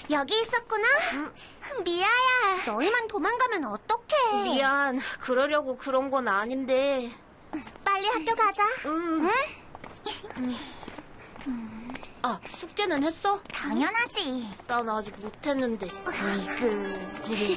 여기 있었구나. 미아야, 너희만 도망가면 어떡해. 미안, 그러려고 그런 건 아닌데. 빨리 학교 가자. 응? 아, 숙제는 했어? 당연하지. 난 아직 못했는데. 으이그.